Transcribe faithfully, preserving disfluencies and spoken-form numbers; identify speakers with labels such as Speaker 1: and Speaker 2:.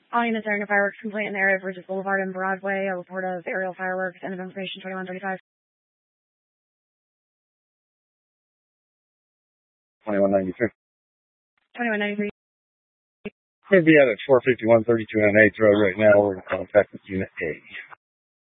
Speaker 1: All units airing a fireworks complaint in the area of Bridges Boulevard and Broadway. A report of aerial fireworks. End of information twenty-one thirty-five.
Speaker 2: twenty-one ninety-three.
Speaker 1: twenty-one ninety-three.
Speaker 2: We'll be at four fifty-one thirty-two on eighth Road right now. We're in contact with Unit A.